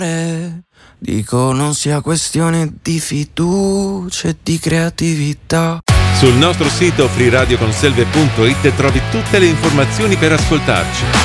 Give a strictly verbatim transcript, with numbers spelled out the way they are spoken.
Dico non sia questione di fiducia e di creatività. Sul nostro sito free radio conselve punto it trovi tutte le informazioni per ascoltarci.